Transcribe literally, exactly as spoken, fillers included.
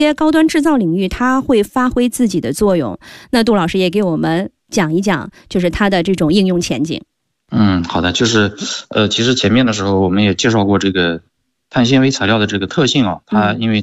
些高端制造领域它会发挥自己的作用。那杜老师也给我们讲一讲，就是它的这种应用前景。 嗯，好的，就是呃，其实前面的时候我们也介绍过这个碳纤维材料的这个特性啊，它因为